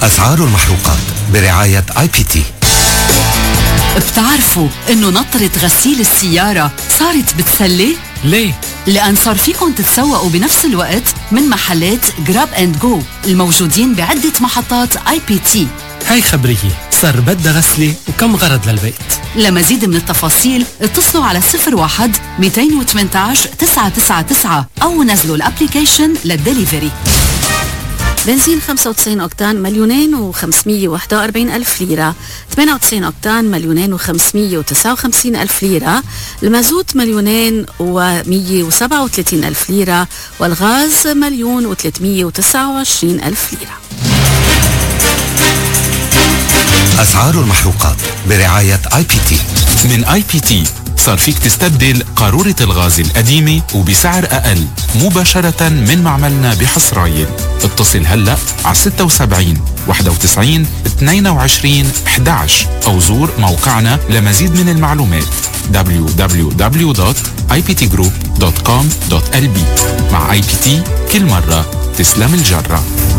أسعار المحروقات برعاية IPT. بتعرفوا إنه نطرة غسيل السيارة صارت بتسلي؟ ليه؟ لأن صار فيكم تتسوقوا بنفس الوقت من محلات جراب اند جو الموجودين بعدة محطات IPT. هاي خبرية، صار بدها غسلة وكم غرض للبيت. لمزيد من التفاصيل اتصلوا على 01-218-999 أو نزلوا الابليكيشن للدليفري. بنزين 95 أوكتان 2,541,000 ليرة، 98 أوكتان 2,559,000 ليرة، المازوت 2,137,000 ليرة، والغاز 1,329,000 ليرة. أسعار المحروقات برعاية IPT. من IPT صار فيك تستبدل قارورة الغاز القديمة وبسعر أقل مباشرة من معملنا بحصرايل. اتصل هلأ على 76 91 22 11 أو زور موقعنا لمزيد من المعلومات www.iptgroup.com.lb. مع IPT كل مرة تسلم الجرة.